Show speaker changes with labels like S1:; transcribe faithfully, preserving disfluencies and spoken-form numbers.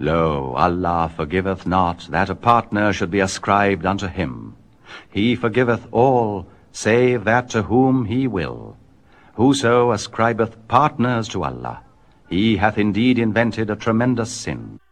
S1: Lo, Allah forgiveth not that a partner should be ascribed unto him. He forgiveth all, save that to whom he will. Whoso ascribeth partners to Allah, he hath indeed invented a tremendous sin.